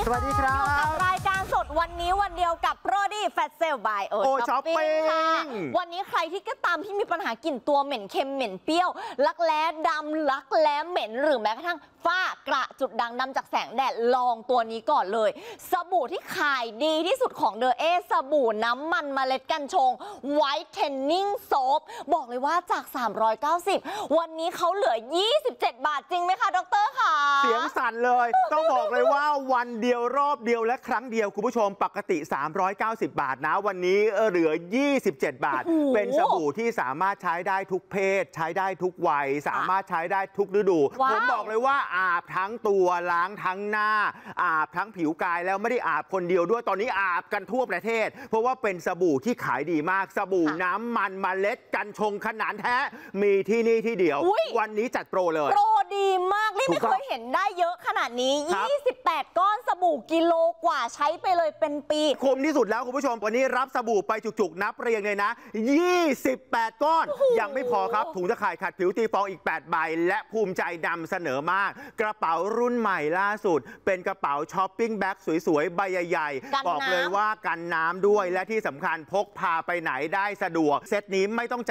สวัสดีครับอยู่กับรายการสดวันนี้วันเดียวกับโปรดี้แฟตเซลบายโอช้อปปิ้งค่ะวันนี้ใครที่ก็ตามที่มีปัญหากลิ่นตัวเหม็นเค็มเหม็นเปรี้ยวรักแร้ดำรักแร้เหม็นหรือแม้กระทั่งฝ้ากระจุดด่างดำจากแสงแดดลองตัวนี้ก่อนเลยสบู่ที่ขายดีที่สุดของเดอะเอสบู่น้ำมันเมล็ดกัญชงไวท์เทนนิ่งโซฟบอกเลยว่าจาก390วันนี้เขาเหลือ27 บาทจริงไหมคะดร.ค่ะเสียงสั่นเลยต้องบอกเลยว่าวันเดียวรอบเดียวและครั้งเดียวคุณผู้ชมปกติ390 บาทนะวันนี้เหลือ27 บาทเป็นสบู่ที่สามารถใช้ได้ทุกเพศใช้ได้ทุกวัยสามารถใช้ได้ทุกฤดูผมบอกเลยว่าอาบทั้งตัวล้างทั้งหน้าอาบทั้งผิวกายแล้วไม่ได้อาบคนเดียวด้วยตอนนี้อาบกันทั่วประเทศเพราะว่าเป็นสบู่ที่ขายดีมากสบู่น้ำมันเมล็ดกัญชงขนาดแท้มีที่นี่ที่เดียววันนี้จัดโปรเลยโปรดีมากนี่ไม่เคยเห็นได้เยอะขนาดนี้28ก้อนสบู่กิโลกว่าใช้ไปเลยเป็นปีคุ้มที่สุดแล้วคุณผู้ชมวันนี้รับสบู่ไปจุกๆนับเรียงเลยนะ28ก้อนยังไม่พอครับถุงตะข่ายขัดผิวตีฟองอีก8ใบและภูมิใจนำเสนอมากกระเป๋ารุ่นใหม่ล่าสุดเป็นกระเป๋าช้อปปิ้งแบ็คสวยๆใบใหญ่ๆบอกเลยว่ากันน้ำด้วยและที่สำคัญพกพาไปไหนได้สะดวกเซตนี้ไม่ต้อง